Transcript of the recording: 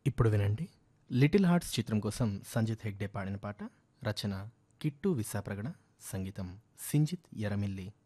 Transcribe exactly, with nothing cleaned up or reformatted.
ఇప్పుడు వినండి 'little hearts' చిత్రం కోసం సంజిత్ హెగ్డే పాడిన పాట. రచన కిట్టు విశాప్రగడ, సంగీతం సింజిత్ ఎరమిల్లి.